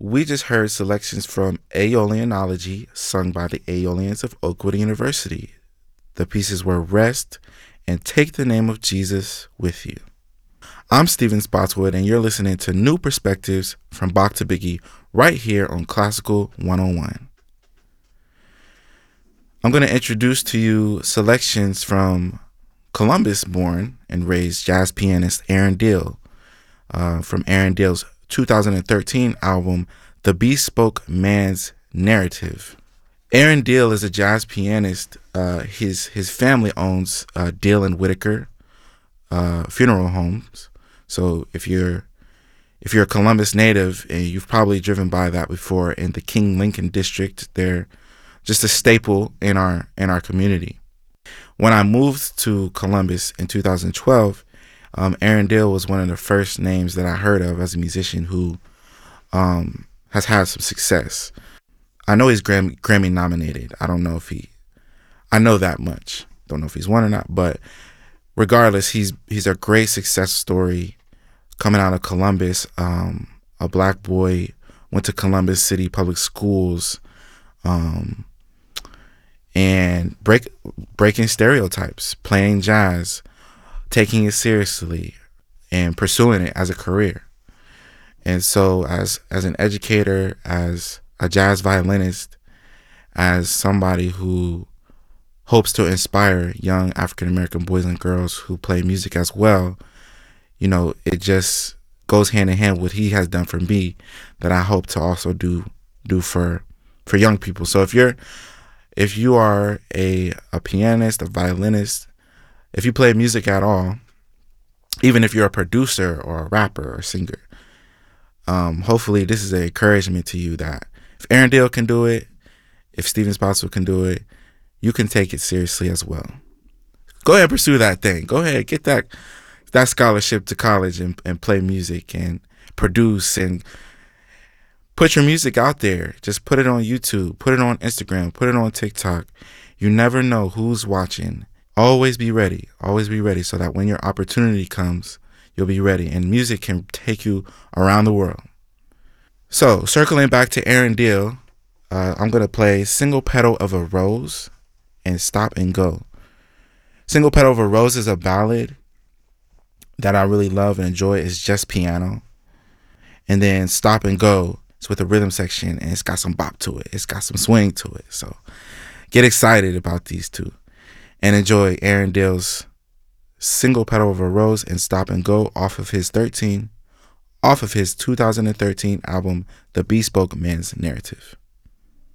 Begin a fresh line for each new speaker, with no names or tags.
We just heard selections from Aeolianology, sung by the Aeolians of Oakwood University. The pieces were Rest and Take the Name of Jesus with You. I'm Steven Spotswood, and you're listening to New Perspectives from Bach to Biggie right here on Classical 101. I'm going to introduce to you selections from Columbus-born and raised jazz pianist Aaron Diehl, from Aaron Diehl's 2013 album, The Bespoke Man's Narrative. Aaron Diehl is a jazz pianist. His family owns Diehl and Whitaker funeral homes. So if you're a Columbus native, and you've probably driven by that before in the King Lincoln district, they're just a staple in our community. When I moved to Columbus in 2012, Aaron Diehl was one of the first names that I heard of as a musician who has had some success. I know he's Grammy nominated. I know that much. Don't know if he's won or not, but regardless, he's a great success story coming out of Columbus. A black boy, went to Columbus City Public Schools, and breaking stereotypes, playing jazz, taking it seriously, and pursuing it as a career. And so as an educator, as a jazz violinist, as somebody who hopes to inspire young African-American boys and girls who play music as well, it just goes hand in hand with what he has done for me, that I hope to also do for young people. So if you are a pianist, a violinist, if you play music at all, even if you're a producer or a rapper or singer, hopefully this is an encouragement to you that if Aaron Diehl can do it, if Steven Spotswood can do it, you can take it seriously as well. Go ahead and pursue that thing. Go ahead, get that scholarship to college and play music and produce and put your music out there. Just put it on YouTube, put it on Instagram, put it on TikTok. You never know who's watching. Always be ready so that when your opportunity comes, you'll be ready, and music can take you around the world. So, circling back to Aaron Diehl, I'm going to play Single Petal of a Rose and Stop and Go. Single Petal of a Rose is a ballad that I really love and enjoy. It's just piano. And then Stop and Go, it's with a rhythm section, and it's got some bop to it. It's got some swing to it. So get excited about these two and enjoy Aaron Diehl's Single Petal of a Rose and Stop and Go off of his 2013 album, The Bespoke Man's Narrative.